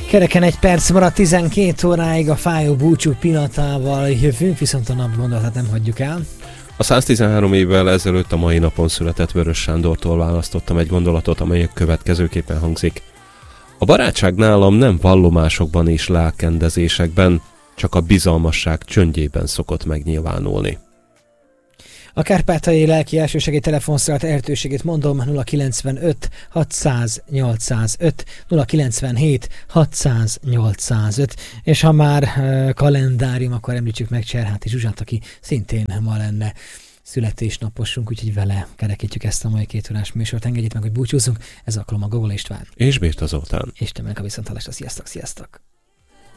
Kereken egy perc maradt 12 óráig, a fájó búcsú pillanatával jövünk, viszont a nap gondolatát nem hagyjuk el. A 113 évvel ezelőtt a mai napon született Vörös Sándortól választottam egy gondolatot, amely következőképpen hangzik. A barátság nálam nem vallomásokban és lelkendezésekben, csak a bizalmasság csöndjében szokott megnyilvánulni. A kárpátaljai lelki elsősegély telefonszolgálat lehetőségét mondom, 095 600 805, 097 600 805, és ha már kalendárium, akkor említsük meg Cserháti Zsuzsát, aki szintén ma lenne születésnaposunk, úgyhogy vele kerekítjük ezt a mai 2 órás műsort. Engedjét meg, hogy búcsúzzunk, ez alkalom a Gogol István. És Bírta Zoltán. És te meg a viszonthallásra. Sziasztok, sziasztok!